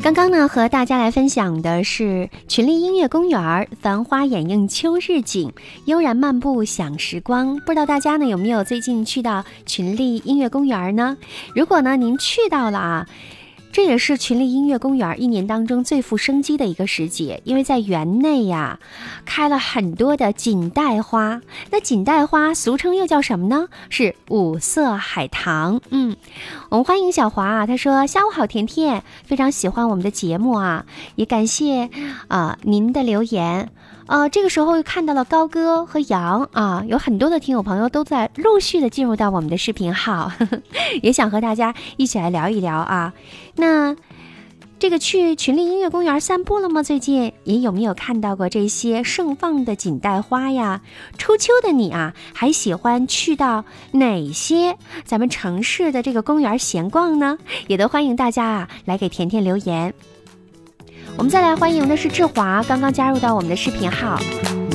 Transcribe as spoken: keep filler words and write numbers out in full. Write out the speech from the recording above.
刚刚呢，和大家来分享的是群力音乐公园，繁花掩映秋日景，悠然漫步享时光。不知道大家呢有没有最近去到群力音乐公园呢？如果呢您去到了啊，这也是群力音乐公园一年当中最富生机的一个时节，因为在园内呀、啊、开了很多的锦带花。那锦带花俗称又叫什么呢？是五色海棠。嗯，我们欢迎小华啊，他说下午好甜甜，非常喜欢我们的节目啊，也感谢啊、呃、您的留言。呃，这个时候又看到了高哥和杨啊，有很多的听友朋友都在陆续的进入到我们的视频号，呵呵，也想和大家一起来聊一聊啊。那这个去群力音乐公园散步了吗？最近也有没有看到过这些盛放的锦带花呀？初秋的你啊，还喜欢去到哪些咱们城市的这个公园闲逛呢？也都欢迎大家啊来给甜甜留言。我们再来欢迎的是志华，刚刚加入到我们的视频号。